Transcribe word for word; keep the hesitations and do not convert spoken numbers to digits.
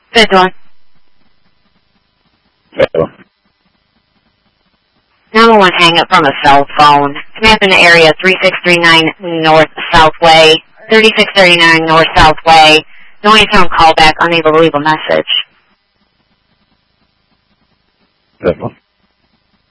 Fifth one. Fifth one. nine one one hang up from a cell phone. Command in the area three six three nine North Southway, thirty-six thirty-nine North Southway. No answer on callback, unable to leave a message. Fifth one.